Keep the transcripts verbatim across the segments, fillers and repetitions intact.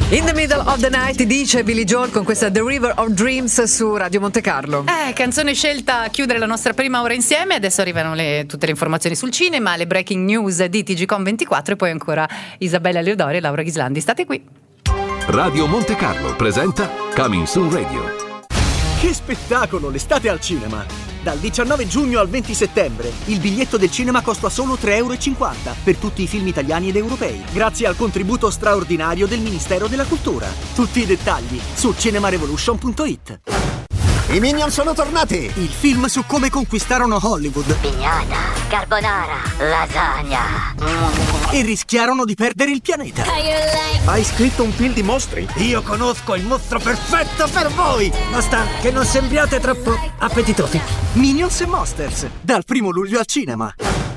In the middle of the night, dice Billy Joel con questa The River of Dreams su Radio Monte Carlo. Eh, canzone scelta a chiudere la nostra prima ora insieme. Adesso arrivano le, tutte le informazioni sul cinema, le breaking news di T G Com ventiquattro e poi ancora Isabella Leodori e Laura Ghislandi. State qui. Radio Monte Carlo presenta Coming Soon Radio. Che spettacolo, l'estate al cinema! Dal diciannove giugno al venti settembre il biglietto del cinema costa solo tre e cinquanta euro per tutti i film italiani ed europei, grazie al contributo straordinario del Ministero della Cultura. Tutti i dettagli su cinemarevolution punto it. I Minion sono tornati! Il film su come conquistarono Hollywood. Pignata, carbonara, lasagna. E rischiarono di perdere il pianeta. Hai scritto un film di mostri? Io conosco il mostro perfetto per voi! Basta che non sembriate troppo appetitosi. Minions e Monsters, dal primo luglio al cinema.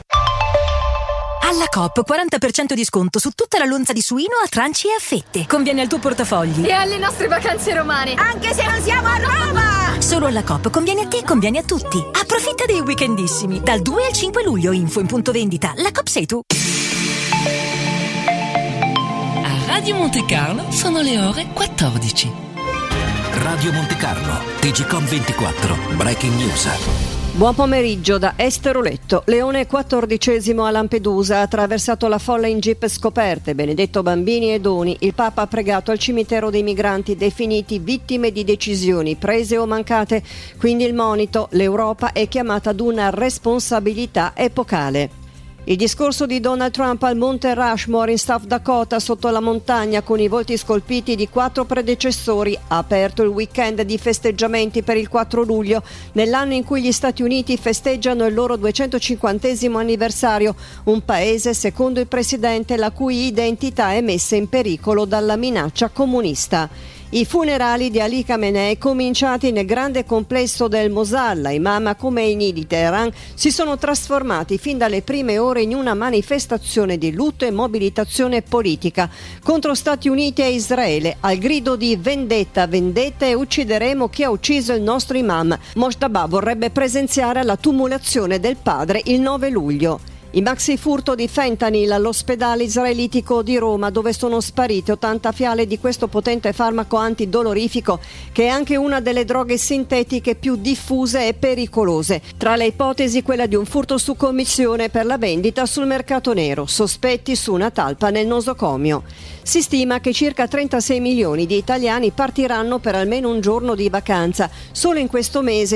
Alla Coop quaranta per cento di sconto su tutta la lonza di suino a tranci e a fette. Conviene al tuo portafogli e alle nostre vacanze romane, anche se non siamo a Roma! Solo alla Coop conviene a te, conviene a tutti. Approfitta dei weekendissimi dal due al cinque luglio. Info in punto vendita. La Coop sei tu. A Radio Monte Carlo sono le ore quattordici. Radio Monte Carlo, T G Com ventiquattro, Breaking News. Buon pomeriggio da Esteroletto. Leone quattordicesimo a Lampedusa ha attraversato la folla in jeep scoperte. Benedetto bambini e doni. Il Papa ha pregato al cimitero dei migranti definiti vittime di decisioni prese o mancate. Quindi il monito: l'Europa è chiamata ad una responsabilità epocale. Il discorso di Donald Trump al Monte Rushmore in South Dakota sotto la montagna con i volti scolpiti di quattro predecessori ha aperto il weekend di festeggiamenti per il quattro luglio, nell'anno in cui gli Stati Uniti festeggiano il loro duecentocinquantesimo anniversario, un paese, secondo il presidente, la cui identità è messa in pericolo dalla minaccia comunista. I funerali di Ali Khamenei, cominciati nel grande complesso del Mosalla, Imam Khomeini di Teheran, si sono trasformati fin dalle prime ore in una manifestazione di lutto e mobilitazione politica contro Stati Uniti e Israele, al grido di vendetta, vendetta e uccideremo chi ha ucciso il nostro imam. Mojtaba vorrebbe presenziare alla tumulazione del padre il nove luglio. Il maxi furto di fentanyl all'ospedale israelitico di Roma, dove sono sparite ottanta fiale di questo potente farmaco antidolorifico, che è anche una delle droghe sintetiche più diffuse e pericolose. Tra le ipotesi quella di un furto su commissione per la vendita sul mercato nero, sospetti su una talpa nel nosocomio. Si stima che circa trentasei milioni di italiani partiranno per almeno un giorno di vacanza. Solo in questo mese